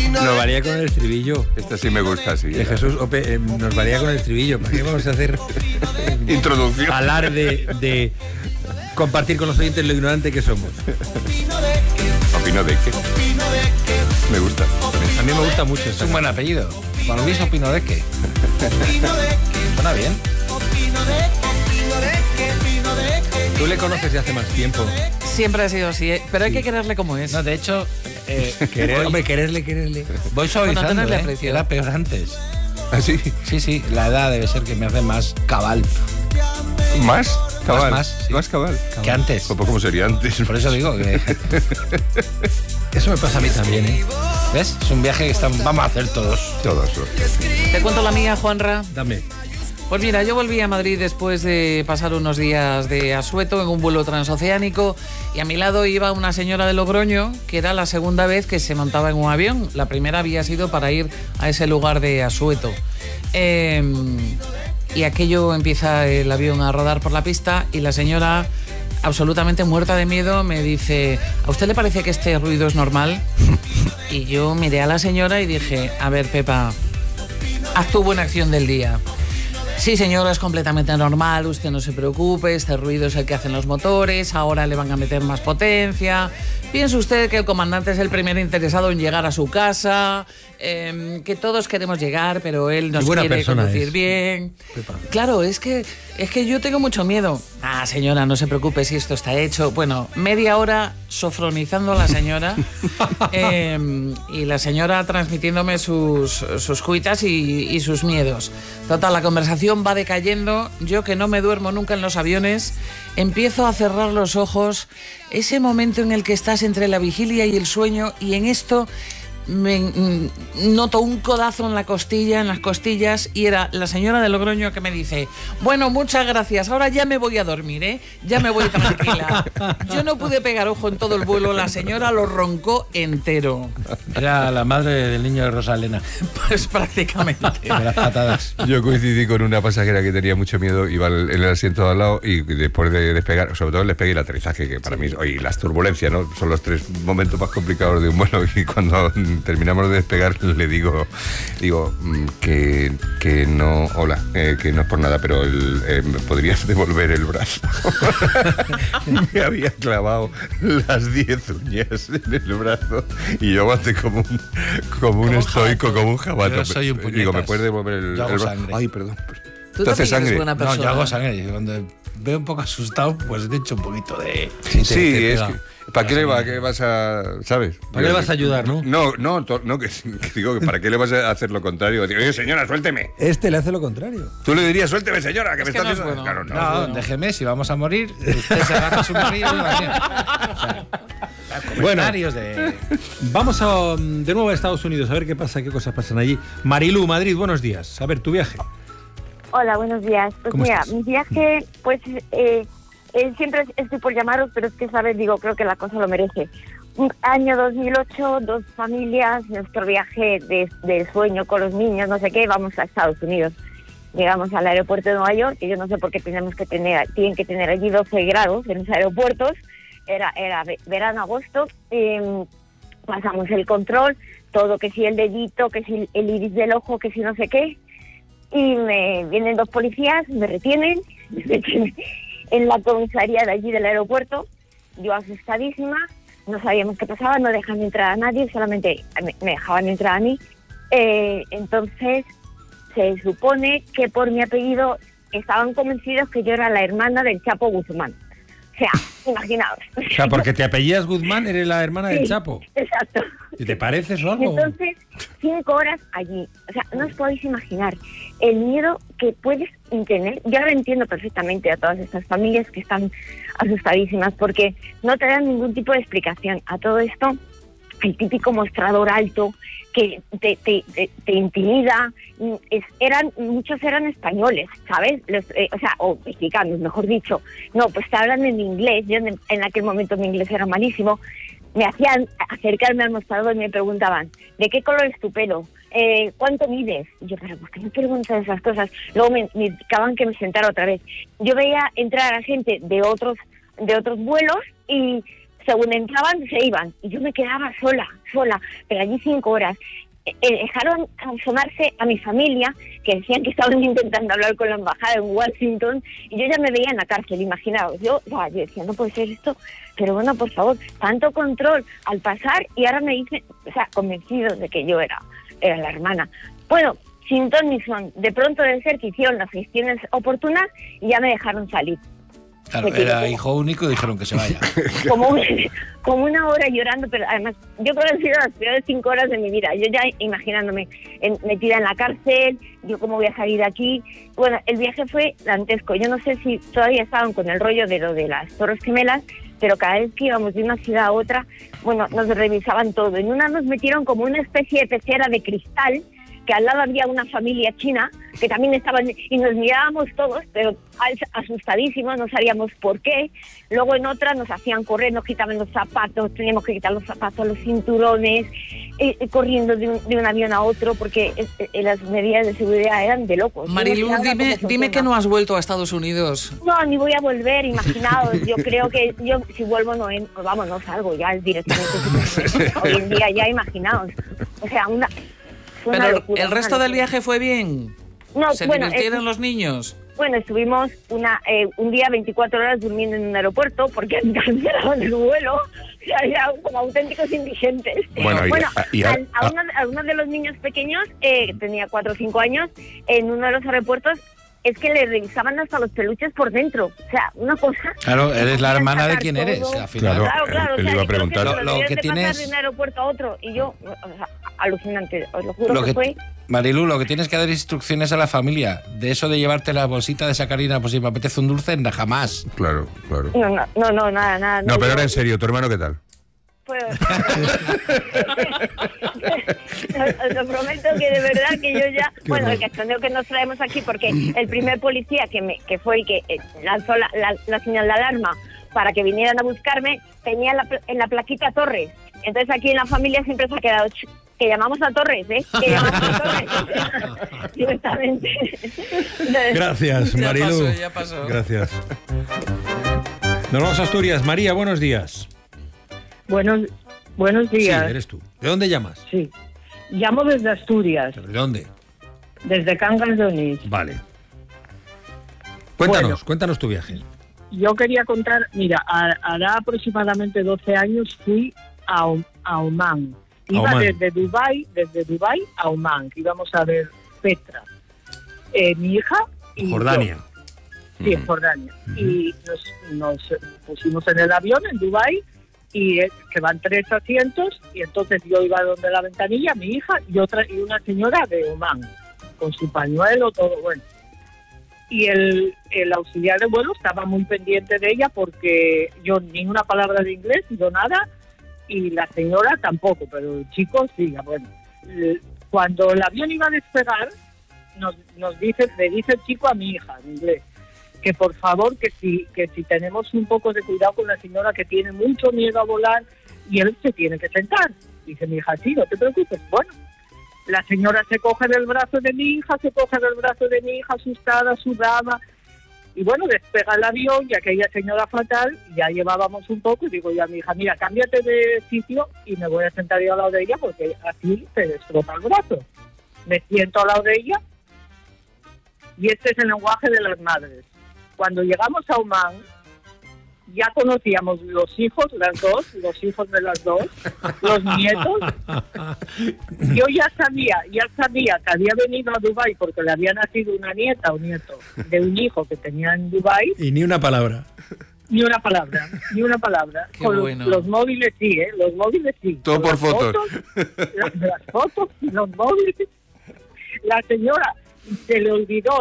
Nos valía con el estribillo. Esta sí me gusta, sí. De Jesús Ope, nos valía con el estribillo. ¿Para qué vamos a hacer introducción? Alarde de compartir con los oyentes lo ignorante que somos. ¿Opino de qué? Me gusta. A mí me gusta mucho. Es un buen apellido. Juan Luis Opino de qué. Suena bien. Tú le conoces de hace más tiempo. Siempre ha sido así, pero hay que quererle como es. No, de hecho, quererle. voy suavizando, tenerle aprecio. Era peor antes. ¿Ah, sí? Sí, la edad debe ser que me hace más cabal. ¿Más? Cabal. Sí. Más cabal. Que antes. ¿Cómo sería antes? Por eso digo que... Eso me pasa a mí también, ¿eh? ¿Ves? Es un viaje que vamos a hacer todos. Todos. Te cuento la mía, Juanra. Dame. Pues mira, yo volví a Madrid después de pasar unos días de asueto en un vuelo transoceánico y a mi lado iba una señora de Logroño, que era la segunda vez que se montaba en un avión. La primera había sido para ir a ese lugar de asueto. Y aquello empieza el avión a rodar por la pista y la señora, absolutamente muerta de miedo, me dice: ¿a usted le parece que este ruido es normal? Y yo miré a la señora y dije: a ver, Pepa, haz tu buena acción del día. Sí, señora, es completamente normal, usted no se preocupe, este ruido es el que hacen los motores, ahora le van a meter más potencia. Piense usted que el comandante es el primer interesado en llegar a su casa, que todos queremos llegar, pero él nos quiere conducir bien. Claro, es que yo tengo mucho miedo. Ah, señora, no se preocupe si esto está hecho. Bueno, media hora sofronizando a la señora y la señora transmitiéndome sus cuitas y sus miedos. Total, la conversación va decayendo. Yo, que no me duermo nunca en los aviones, empiezo a cerrar los ojos. Ese momento en el que estás entre la vigilia y el sueño, y en esto me noto un codazo en las costillas, y era la señora de Logroño que me dice: bueno, muchas gracias, ahora ya me voy a dormir, ya me voy tranquila. Yo no pude pegar ojo en todo el vuelo, la señora lo roncó entero. Era la madre del niño de Rosalena. Pues prácticamente. De las patadas. Yo coincidí con una pasajera que tenía mucho miedo, iba en el asiento de al lado y después de despegar, sobre todo el despegue y el aterrizaje, que para mí, y las turbulencias, ¿no? Son los tres momentos más complicados de un vuelo, y cuando terminamos de despegar le digo que no, hola, que no es por nada, pero ¿me podrías devolver el brazo? Me había clavado las 10 uñas en el brazo y yo aguanté como un estoico, como un jabato. Yo soy un puñetas. Digo, ¿me puedes devolver el brazo? Sangre. Ay, perdón. Tú también eres buena persona. No, yo hago sangre. Cuando veo un poco asustado, pues he hecho un poquito de... Sí, es que... ¿Para qué vas a...? ¿Sabes? ¿Para qué le vas a ayudar, no? No, que digo que ¿para qué le vas a hacer lo contrario? Digo, oye, señora, suélteme. Este le hace lo contrario. Tú le dirías: suélteme, señora, que me está haciendo... Bueno. Claro, No, déjeme, si vamos a morir, usted se agarra su morrillo y va bien. O sea, comentarios de... Vamos de nuevo a Estados Unidos a ver qué cosas pasan allí. Marilu, Madrid, buenos días. A ver, tu viaje. Hola, buenos días. Pues mira, estás? mi viaje, pues siempre estoy por llamaros, pero es que, ¿sabes? Digo, creo que la cosa lo merece. Año 2008, 2 familias, nuestro viaje de sueño con los niños, no sé qué, vamos a Estados Unidos. Llegamos al aeropuerto de Nueva York, que yo no sé por qué tienen que tener allí 12 grados en los aeropuertos. Era verano, agosto. Pasamos el control, todo, que si el dedito, que si el iris del ojo, que si no sé qué. Y me vienen 2 policías, me retienen en la comisaría de allí del aeropuerto. Yo asustadísima, no sabíamos qué pasaba, no dejan entrar a nadie, solamente me dejaban entrar a mí. Entonces se supone que por mi apellido estaban convencidos que yo era la hermana del Chapo Guzmán. O sea, imaginaos. O sea, porque te apellías Guzmán, eres la hermana del Chapo. Exacto. ¿Y te pareces o algo? Entonces, 5 horas allí. O sea, no os podéis imaginar el miedo que puedes tener. Yo ahora entiendo perfectamente a todas estas familias que están asustadísimas porque no te dan ningún tipo de explicación. A todo esto, el típico mostrador alto que te intimida. Muchos eran españoles, ¿sabes? O mexicanos, mejor dicho. No, pues te hablan en inglés. Yo en aquel momento mi inglés era malísimo. Me hacían acercarme al mostrador y me preguntaban: ¿de qué color es tu pelo? ¿Cuánto mides? Y yo, pero ¿por qué me preguntan esas cosas? Luego me indicaban que me sentara otra vez. Yo veía entrar a gente de otros vuelos y según entraban se iban y yo me quedaba sola, pero allí 5 horas. Dejaron asomarse a mi familia, que decían que estaban intentando hablar con la embajada en Washington, y yo ya me veía en la cárcel, imaginaos. Yo decía, no puede ser esto, pero bueno, por favor, tanto control al pasar, y ahora me dicen, convencidos de que yo era la hermana. Bueno, sin ton ni son, de pronto debe ser que hicieron las gestiones oportunas y ya me dejaron salir. Claro, era hijo único y dijeron que se vaya. Como una hora llorando, pero además yo creo que han sido las peores 5 horas de mi vida. Yo ya imaginándome metida en la cárcel, yo cómo voy a salir de aquí. Bueno, el viaje fue dantesco. Yo no sé si todavía estaban con el rollo de lo de las Torres Gemelas, pero cada vez que íbamos de una ciudad a otra, bueno, nos revisaban todo. En una nos metieron como una especie de pecera de cristal, que al lado había una familia china que también estaban, y nos mirábamos todos, pero asustadísimos, no sabíamos por qué. Luego en otra nos hacían correr, nos quitaban los zapatos, teníamos que quitar los zapatos, los cinturones, corriendo de un avión a otro, porque las medidas de seguridad eran de locos. Marilu, dime que no has vuelto a Estados Unidos. No, ni voy a volver, imaginaos. Yo creo que yo si vuelvo no salgo ya directamente. Hoy en día ya imaginaos. O sea, pero el resto del viaje fue bien. No, ¿Se divirtieron los niños? Bueno, estuvimos un día 24 horas durmiendo en un aeropuerto porque han cancelado el vuelo. O sea, ya como auténticos indigentes. A uno de los niños pequeños, tenía 4 o 5 años, en uno de los aeropuertos, es que le revisaban hasta los peluches por dentro. O sea, una cosa... Claro, eres la hermana de quién eres, al final. Claro. Él iba a preguntar. Lo que tienes... pasar de un aeropuerto a otro, y yo, alucinante, os lo juro que fue... Marilu, lo que tienes que dar instrucciones a la familia. De eso de llevarte la bolsita de sacarina, pues si me apetece un dulce, jamás. Claro. No, nada. No, pero ahora en serio, ¿tu hermano qué tal? Pues, os lo prometo que de verdad que yo ya... Bueno, el cachondeo que nos traemos aquí, porque el primer policía que fue el que lanzó la señal de alarma para que vinieran a buscarme, tenía en la plaquita Torres. Entonces aquí en la familia siempre se ha quedado... Que llamamos a Torres, Que llamamos a Torres. Directamente. Gracias, Marilu. Ya pasó. Gracias. Nos vamos a Asturias. María, buenos días. Buenos días. Sí, eres tú. ¿De dónde llamas? Sí. Llamo desde Asturias. ¿De dónde? Desde Cangas de Onís. Vale. Cuéntanos tu viaje. Yo quería contar, mira, hará aproximadamente 12 años fui a Omán. Iba desde Dubái a Omán, que íbamos a ver Petra. Mi hija y Jordania. yo. Sí, en Jordania. Y nos pusimos en el avión en Dubái, y que van 3 asientos, y entonces yo iba donde la ventanilla, mi hija y una señora de Omán, con su pañuelo, todo bueno. Y el auxiliar de vuelo estaba muy pendiente de ella, porque yo ni una palabra de inglés, yo nada, y la señora tampoco, pero el chico sí, bueno. Cuando el avión iba a despegar, le dice el chico a mi hija en inglés, que por favor, que si tenemos un poco de cuidado con la señora, que tiene mucho miedo a volar, y él se tiene que sentar. Dice mi hija, sí, no te preocupes. Bueno, la señora se coge del brazo de mi hija, asustada, sudaba, y bueno, despega el avión, y aquella señora fatal, ya llevábamos un poco, y digo yo a mi hija, mira, cámbiate de sitio y me voy a sentar yo al lado de ella, porque así se destroza el brazo. Me siento al lado de ella, y este es el lenguaje de las madres. Cuando llegamos a Omán, ya conocíamos los hijos de las dos, los nietos. Yo ya sabía que había venido a Dubái porque le había nacido una nieta o nieto de un hijo que tenía en Dubái. Y ni una palabra. Ni una palabra. Qué con bueno. los móviles sí, los móviles sí. Todo por fotos. Las fotos, los móviles. La señora se le olvidó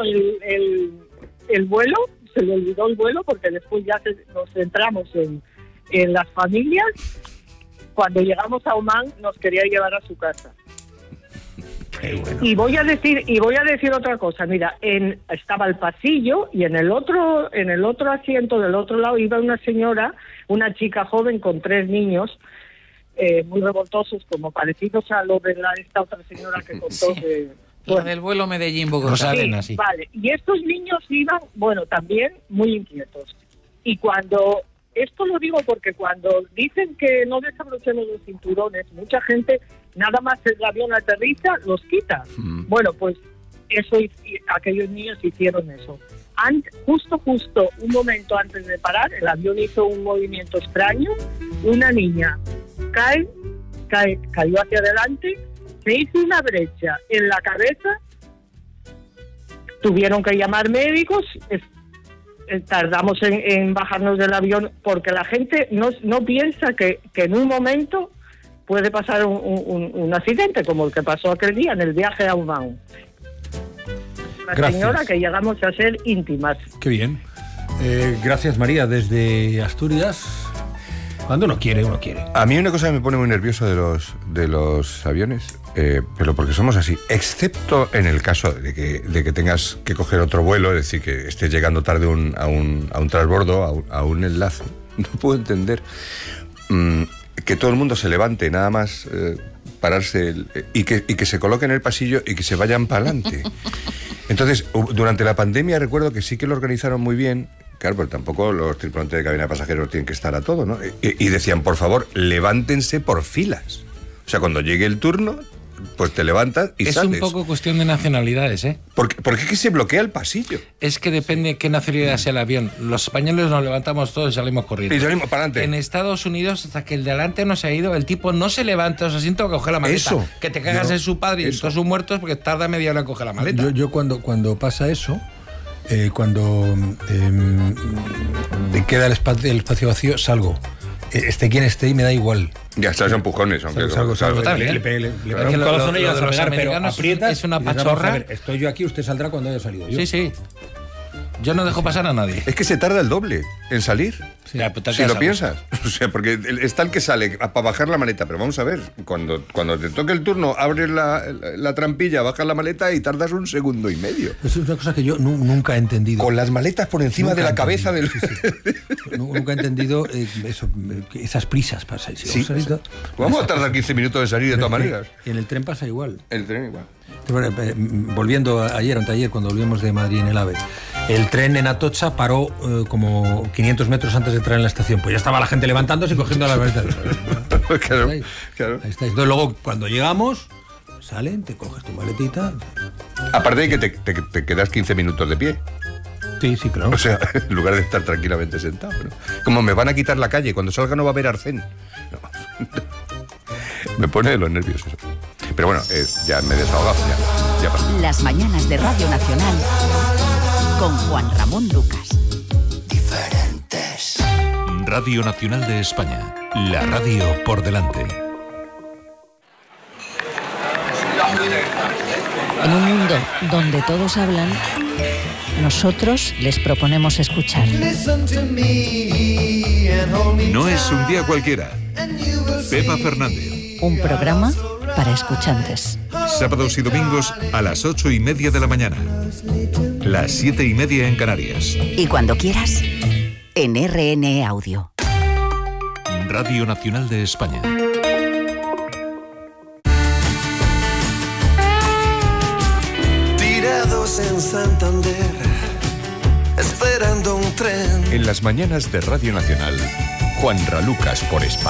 el vuelo. Se le olvidó el vuelo porque después ya nos centramos en las familias. Cuando llegamos a Omán nos quería llevar a su casa. Qué bueno. Y voy a decir otra cosa. Mira, estaba el pasillo, y en el otro asiento del otro lado iba una señora, una chica joven con 3 niños, muy revoltosos, como parecidos a lo de esta otra señora que contó. Sí. Bueno, del vuelo Medellín-Bogotá. Sí, vale. Y estos niños iban, bueno, también muy inquietos. Y cuando esto lo digo porque cuando dicen que no desabrochemos los cinturones, mucha gente nada más el avión aterriza, los quita. Bueno, pues eso, aquellos niños hicieron eso. Justo un momento antes de parar, el avión hizo un movimiento extraño, una niña cayó hacia adelante, se hizo una brecha en la cabeza, tuvieron que llamar médicos, tardamos en bajarnos del avión porque la gente no piensa que en un momento puede pasar un accidente como el que pasó aquel día en el viaje a Umán. La señora que llegamos a ser íntimas. Qué bien. Gracias, María, desde Asturias. Cuando uno quiere, uno quiere. A mí una cosa que me pone muy nervioso de los aviones, pero porque somos así, excepto en el caso de que tengas que coger otro vuelo, es decir, que estés llegando tarde a un transbordo, a un enlace. No puedo entender que todo el mundo se levante, nada más pararse y que se coloque en el pasillo y que se vayan para adelante. Entonces, durante la pandemia recuerdo que sí que lo organizaron muy bien. Claro, pero tampoco los tripulantes de cabina de pasajeros tienen que estar a todo, ¿no? Y decían, por favor, levántense por filas. O sea, cuando llegue el turno, pues te levantas y sales. Es un poco cuestión de nacionalidades, ¿eh? ¿Por qué es que se bloquea el pasillo? Es que depende qué nacionalidad sea el avión. Los españoles nos levantamos todos y salimos corriendo. Y salimos para adelante. En Estados Unidos, hasta que el de adelante no se ha ido, el tipo no se levanta de su asiento a coger la maleta. Eso. Que te cagas en su padre y todos sus muertos porque tarda media hora en coger la maleta. Yo cuando pasa eso, cuando me queda el espacio vacío, salgo. Esté quien esté y me da igual. Ya estás empujones, aunque salgo. Está bien. Le pego un corazón y ya de los pegar, pero americanos aprietas. es una y dices, vamos pachorra. a ver, estoy yo aquí, usted saldrá cuando haya salido yo. Sí. Yo no dejo pasar a nadie. es que se tarda el doble en salir. Sí. Ya, Si lo piensas. O sea, porque está el que sale para bajar la maleta, pero vamos a ver, cuando te toque el turno, abres la trampilla, bajas la maleta y tardas 1 segundo y medio. Eso es una cosa que yo nunca he entendido. Con las maletas por encima de la cabeza del... Nunca he entendido esas prisas para salir. Sí, vamos a tardar 15 minutos en salir de todas maneras. Y en el tren pasa igual. El tren igual. Volviendo anteayer, cuando volvíamos de Madrid en el AVE, el tren en Atocha paró como 500 metros antes de entrar en la estación. Pues ya estaba la gente levantándose y cogiendo las maletas. Claro. Ahí estáis. Entonces luego, cuando llegamos, salen, te coges tu maletita. Aparte de que te quedas 15 minutos de pie. Sí, claro. O sea, en lugar de estar tranquilamente sentado, ¿no? Como me van a quitar la calle, cuando salga no va a haber arcén. No. Me pone de los nervios eso. Pero bueno, ya me he desahogado. Ya pasó. Las mañanas de Radio Nacional con Juan Ramón Lucas. Diferentes. Radio Nacional de España. La radio por delante. En un mundo donde todos hablan, nosotros les proponemos escuchar. No es un día cualquiera. Pepa Fernández. Un programa para escuchantes. Sábados y domingos a las 8:30 de la mañana. Las 7:30 en Canarias. Y cuando quieras, en RN Audio. Radio Nacional de España. Tirados en Santander, esperando un tren. En las mañanas de Radio Nacional, Juan Ralucas por España.